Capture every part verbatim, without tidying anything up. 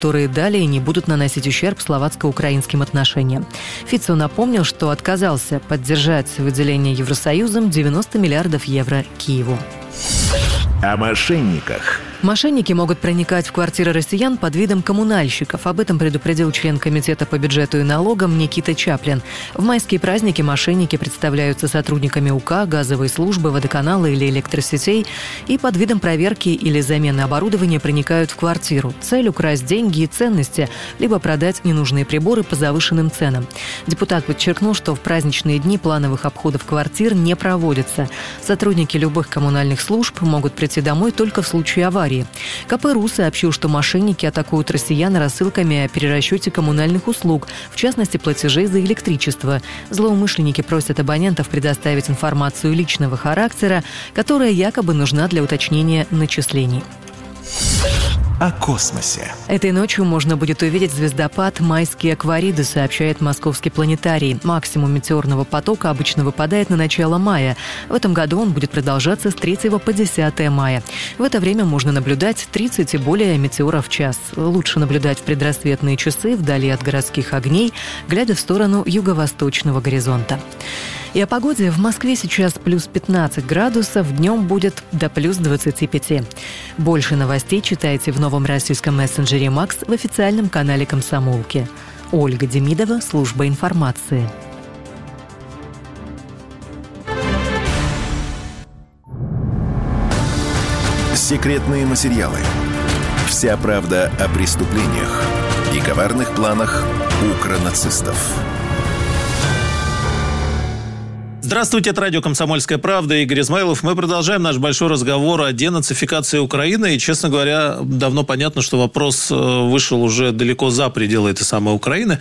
которые далее не будут наносить ущерб словацко-украинским отношениям. Фицо напомнил, что отказался поддержать выделение Евросоюзом девяносто миллиардов евро Киеву. О мошенниках. Мошенники могут проникать в квартиры россиян под видом коммунальщиков. Об этом предупредил член Комитета по бюджету и налогам Никита Чаплин. В майские праздники мошенники представляются сотрудниками УК, газовой службы, водоканала или электросетей и под видом проверки или замены оборудования проникают в квартиру. Цель – украсть деньги и ценности, либо продать ненужные приборы по завышенным ценам. Депутат подчеркнул, что в праздничные дни плановых обходов квартир не проводится. Сотрудники любых коммунальных служб могут прийти домой только в случае аварии. КП.ру сообщил, что мошенники атакуют россиян рассылками о перерасчете коммунальных услуг, в частности, платежей за электричество. Злоумышленники просят абонентов предоставить информацию личного характера, которая якобы нужна для уточнения начислений. О космосе. Этой ночью можно будет увидеть звездопад «Майские аквариды», сообщает Московский планетарий. Максимум метеорного потока обычно выпадает на начало мая. В этом году он будет продолжаться с третьего по десятое мая. В это время можно наблюдать тридцать и более метеоров в час. Лучше наблюдать в предрассветные часы вдали от городских огней, глядя в сторону юго-восточного горизонта. И о погоде. В Москве сейчас плюс пятнадцать градусов, днем будет до плюс двадцати пяти. Больше новостей читайте в новом российском мессенджере «Макс» в официальном канале «Комсомолки». Ольга Демидова, служба информации. Секретные материалы. Вся правда о преступлениях и коварных планах укронацистов. Здравствуйте, это радио «Комсомольская правда», Игорь Измайлов. Мы продолжаем наш большой разговор о денацификации Украины. И, честно говоря, давно понятно, что вопрос вышел уже далеко за пределы этой самой Украины.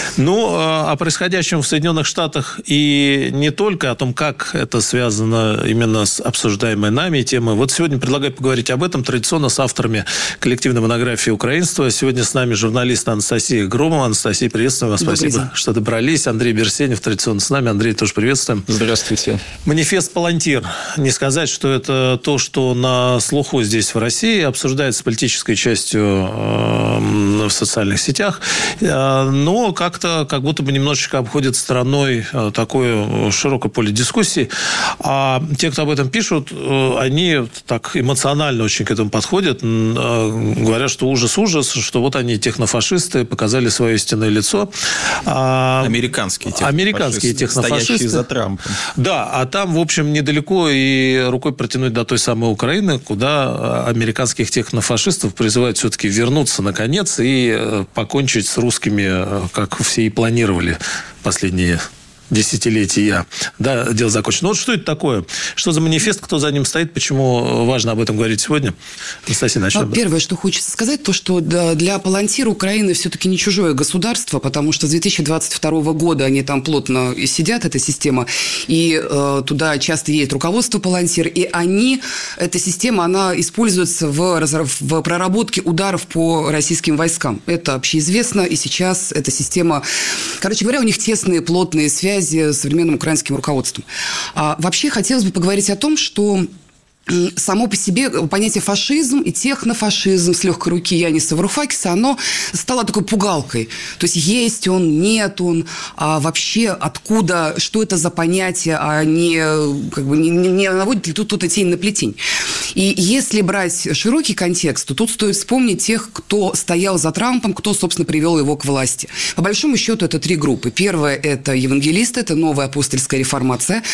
Но о происходящем в Соединенных Штатах и не только, о том, как это связано именно с обсуждаемой нами темой. Вот сегодня предлагаю поговорить об этом традиционно с авторами коллективной монографии «Украинство». Сегодня с нами журналист Анастасия Громова. Анастасия, приветствуем вас. Добрый Спасибо, день. что добрались. Андрей Берсенев традиционно с нами. Андрей, тоже приветствуем. Здравствуйте. Манифест «Палантир». Не сказать, что это то, что на слуху здесь в России, обсуждается политической частью э, в социальных сетях, э, но как-то как будто бы немножечко обходит стороной э, такое широкое поле дискуссий. А те, кто об этом пишут, э, они так эмоционально очень к этому подходят, э, говорят, что ужас-ужас, что вот они, технофашисты, показали свое истинное лицо. А, Американские технофашисты. Американские технофашисты. Стоящие за Трампом. Да, а там, в общем, недалеко и рукой протянуть до той самой Украины, куда американских технофашистов призывают все-таки вернуться, наконец, и покончить с русскими, как все и планировали последние десятилетия. Да, дело закончено. Вот что это такое? Что за манифест? Кто за ним стоит? Почему важно об этом говорить сегодня? Анастасия, начнем. Ну, первое, что хочется сказать, то, что для «Палантира» Украина все-таки не чужое государство, потому что с две тысячи двадцать второго года они там плотно сидят, эта система, и э, туда часто едет руководство «Палантир», и они, эта система, она используется в, в проработке ударов по российским войскам. Это общеизвестно, и сейчас эта система... Короче говоря, у них тесные, плотные связи с современным украинским руководством. А вообще хотелось бы поговорить о том, что само по себе понятие фашизм и технофашизм с легкой руки Яниса Варухакиса, оно стало такой пугалкой. То есть, есть он, нет он, а вообще откуда, что это за понятие, а не, как бы, не, не наводит ли тут, тут тень на плетень. И если брать широкий контекст, то тут стоит вспомнить тех, кто стоял за Трампом, кто, собственно, привел его к власти. По большому счету, это три группы. Первая – это евангелисты, это новая апостольская реформация.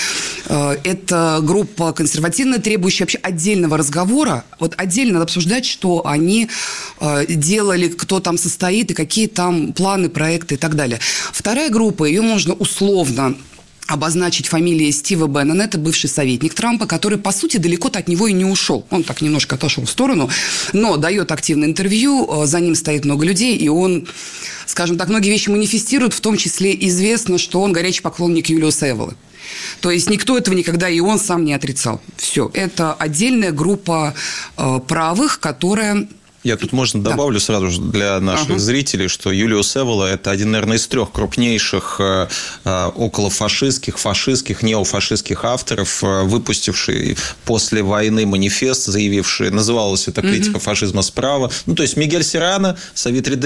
Это группа консервативная, требующая вообще отдельного разговора. Вот отдельно надо обсуждать, что они делали, кто там состоит, и какие там планы, проекты и так далее. Вторая группа, ее можно условно обозначить фамилией Стива Беннона. Это бывший советник Трампа, который, по сути, далеко-то от него и не ушел. Он так немножко отошел в сторону, но дает активное интервью, за ним стоит много людей, и он, скажем так, многие вещи манифестирует, в том числе известно, что он горячий поклонник Юлиуса Эволы. То есть, никто этого никогда и он сам не отрицал. Все. Это отдельная группа э, правых, которая... Я тут, можно, добавлю да. сразу же для наших ага. зрителей, что Юлиус Эвола – это один, наверное, из трех крупнейших э, околофашистских, фашистских, неофашистских авторов, э, выпустивший после войны манифест, заявивший, называлась это «Критика угу. фашизма справа». Ну, то есть, Мигель Серрано, Савитри